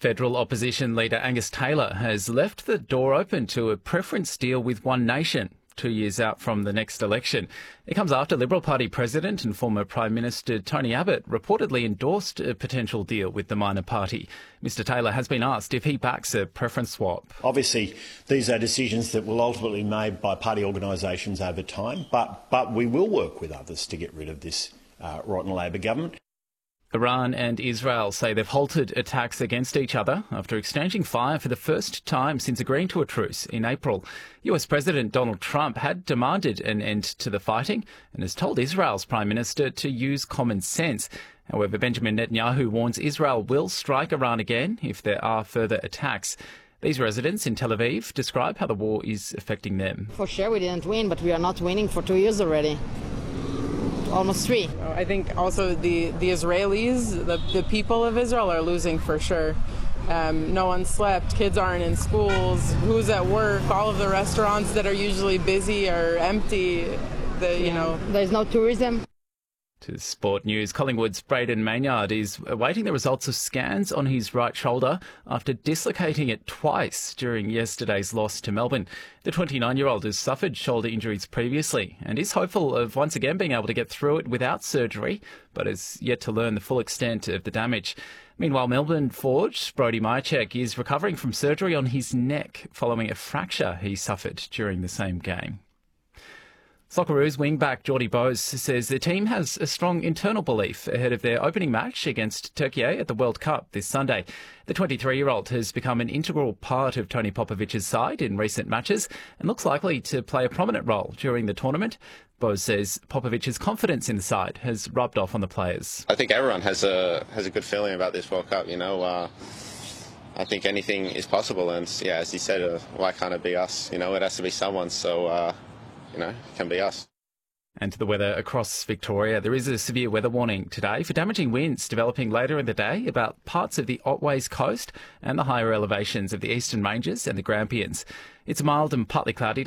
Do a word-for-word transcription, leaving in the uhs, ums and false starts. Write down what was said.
Federal opposition leader Angus Taylor has left the door open to a preference deal with One Nation, two years out from the next election. It comes after Liberal Party President and former Prime Minister Tony Abbott reportedly endorsed a potential deal with the minor party. Mister Taylor has been asked if he backs a preference swap. Obviously, these are decisions that will ultimately be made by party organisations over time, but, but we will work with others to get rid of this uh, rotten Labor government. Iran and Israel say they've halted attacks against each other after exchanging fire for the first time since agreeing to a truce in April. U S President Donald Trump had demanded an end to the fighting and has told Israel's Prime Minister to use common sense. However, Benjamin Netanyahu warns Israel will strike Iran again if there are further attacks. These residents in Tel Aviv describe how the war is affecting them. For sure we didn't win, but we are not winning for two years already. Almost three. I think also the, the Israelis, the, the people of Israel are losing for sure. Um, no one slept, kids aren't in schools, who's at work, all of the restaurants that are usually busy are empty. The, you know, there's no tourism. To sport news, Collingwood's Braden Maynard is awaiting the results of scans on his right shoulder after dislocating it twice during yesterday's loss to Melbourne. The twenty-nine-year-old has suffered shoulder injuries previously and is hopeful of once again being able to get through it without surgery, but has yet to learn the full extent of the damage. Meanwhile, Melbourne forward Brodie Mihocek is recovering from surgery on his neck following a fracture he suffered during the same game. Socceroos wing-back Jordy Bowes says the team has a strong internal belief ahead of their opening match against Turkey at the World Cup this Sunday. The twenty-three-year-old has become an integral part of Tony Popovic's side in recent matches and looks likely to play a prominent role during the tournament. Bowes says Popovic's confidence in the side has rubbed off on the players. I think everyone has a has a good feeling about this World Cup, you know. Uh, I think anything is possible, and yeah, as he said, uh, why can't it be us? You know, it has to be someone, so... Uh, You know, it can be us. And to the weather across Victoria, there is a severe weather warning today for damaging winds developing later in the day about parts of the Otways coast and the higher elevations of the Eastern Ranges and the Grampians. It's mild and partly cloudy.